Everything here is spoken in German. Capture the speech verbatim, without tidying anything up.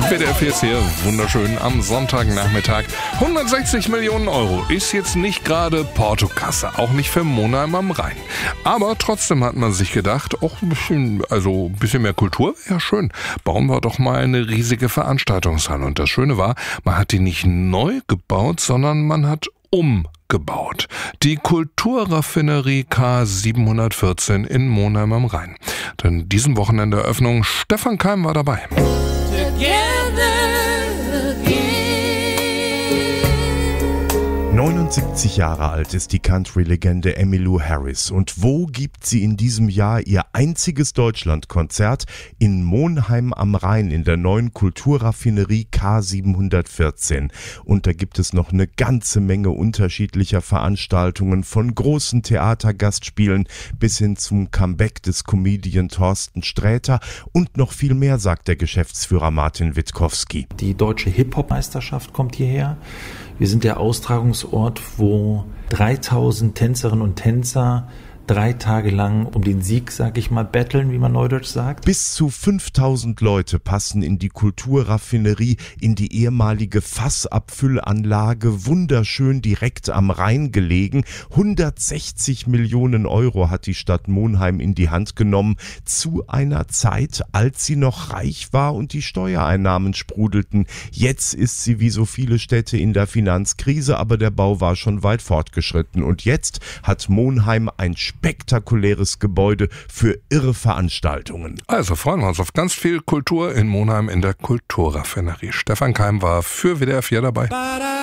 W D R vier ist hier, wunderschön am Sonntagnachmittag. hundertsechzig Millionen Euro ist jetzt nicht gerade Portokasse, auch nicht für Monheim am Rhein. Aber trotzdem hat man sich gedacht, auch ein bisschen, also ein bisschen mehr Kultur, ja schön, bauen wir doch mal eine riesige Veranstaltungshalle. Und das Schöne war, man hat die nicht neu gebaut, sondern man hat umgebaut. Die Kulturraffinerie K siebenhundertvierzehn in Monheim am Rhein. Denn diesem Wochenende Eröffnung, Stefan Keim war dabei. neunundsiebzig Jahre alt ist die Country-Legende Emmylou Harris. Und wo gibt sie in diesem Jahr ihr einziges Deutschlandkonzert? In Monheim am Rhein in der neuen Kulturraffinerie K siebenhundertvierzehn. Und da gibt es noch eine ganze Menge unterschiedlicher Veranstaltungen, von großen Theatergastspielen bis hin zum Comeback des Comedian Thorsten Sträter und noch viel mehr, sagt der Geschäftsführer Martin Witkowski. Die deutsche Hip-Hop-Meisterschaft kommt hierher. Wir sind der Austragungsort, wo dreitausend Tänzerinnen und Tänzer drei Tage lang um den Sieg, sag ich mal, battlen, wie man neudeutsch sagt. Bis zu fünftausend Leute passen in die Kulturraffinerie, in die ehemalige Fassabfüllanlage, wunderschön direkt am Rhein gelegen. hundertsechzig Millionen Euro hat die Stadt Monheim in die Hand genommen, zu einer Zeit, als sie noch reich war und die Steuereinnahmen sprudelten. Jetzt ist sie wie so viele Städte in der Finanzkrise, aber der Bau war schon weit fortgeschritten. Und jetzt hat Monheim ein spektakuläres Gebäude für irre Veranstaltungen. Also freuen wir uns auf ganz viel Kultur in Monheim in der Kulturraffinerie. Stefan Keim war für W D R vier dabei.